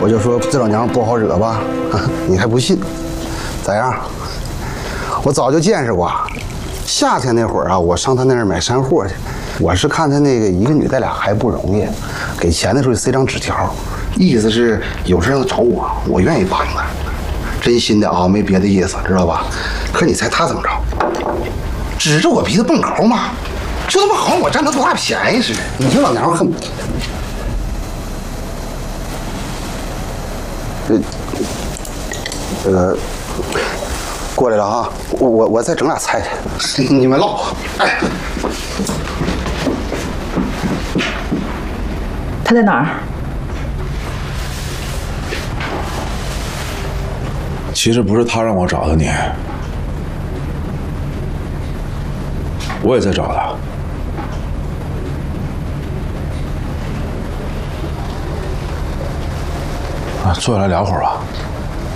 我就说这老娘不好惹吧，你还不信？咋样？我早就见识过。夏天那会儿啊，我上他那儿买山货去，我是看他那个一个女带俩还不容易，给钱的时候塞张纸条，意思是有事要找我，我愿意帮他。真心的啊，没别的意思，知道吧？可你猜他怎么着？指着我鼻子蹦口嘛，这他妈好像我占他多大便宜似的。你说老娘们恨不？过来了啊！我再整俩菜去，你们唠。哎， 他在哪儿？ 其实不是他让我找的你，我也在找他。啊，坐下来聊会儿吧。